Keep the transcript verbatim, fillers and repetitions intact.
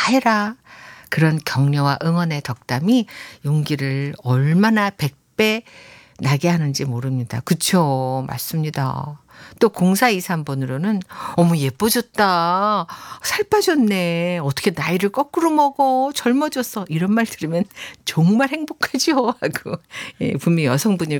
다 해라. 그런 격려와 응원의 덕담이 용기를 얼마나 백 배 나게 하는지 모릅니다. 그쵸. 맞습니다. 또 공사이삼 번으로는 어머 예뻐졌다. 살 빠졌네. 어떻게 나이를 거꾸로 먹어. 젊어졌어. 이런 말 들으면 정말 행복하죠 하고 예 분명히 여성분일